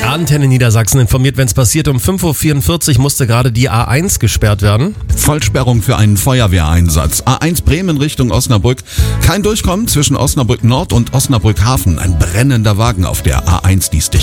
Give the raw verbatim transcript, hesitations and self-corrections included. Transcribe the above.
Antenne Niedersachsen informiert, wenn es passiert. Um fünf Uhr vierundvierzig musste gerade die A eins gesperrt werden. Vollsperrung für einen Feuerwehreinsatz. A eins Bremen Richtung Osnabrück. Kein Durchkommen zwischen Osnabrück Nord und Osnabrück Hafen. Ein brennender Wagen auf der A eins, die ist dicht.